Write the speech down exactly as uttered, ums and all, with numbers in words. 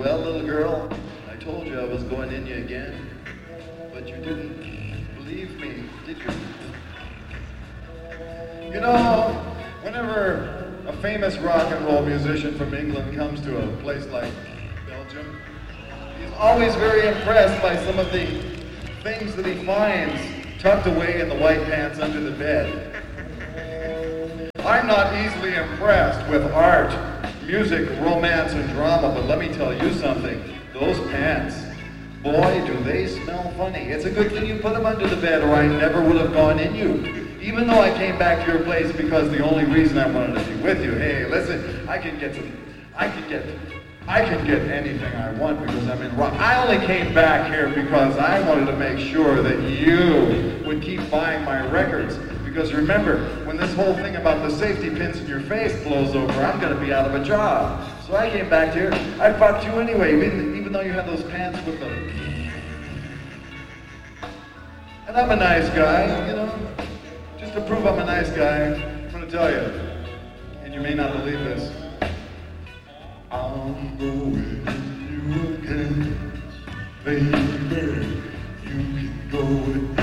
Well, little girl, I told you I was going in you again, but you didn't believe me, did you? You know, whenever a famous rock and roll musician from England comes to a place like Belgium, he's always very impressed by some of the things that he finds tucked away in the white pants under the bed. I'm not easily impressed with art, music, romance, and drama, but let me tell you something. Those pants, boy, do they smell funny. It's a good thing you put them under the bed, or I never would have gone in you. Even though I came back to your place because the only reason I wanted to be with you. Hey, listen, I can get some, I can get, I can get anything I want because I'm in rock. I only came back here because I wanted to make sure that you would keep buying my records. Because remember, when this whole thing about the safety pins in your face blows over, I'm going to be out of a job. So I came back here. I fucked you anyway, even, even though you had those pants with them. And I'm a nice guy, you know. Just to prove I'm a nice guy, I'm going to tell you, and you may not believe this. I'm going in you again, baby. You can go with